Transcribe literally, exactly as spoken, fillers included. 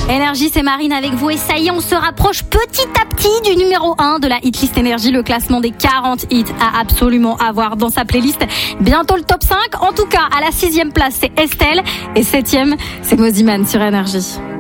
Énergie, c'est Marine avec vous et ça y est, on se rapproche petit à petit du numéro un de la hitlist Énergie, le classement des quarante hits à absolument avoir dans sa playlist. Bientôt le top cinq, en tout cas à la sixième place c'est Estelle et septième c'est Mosiman sur Énergie.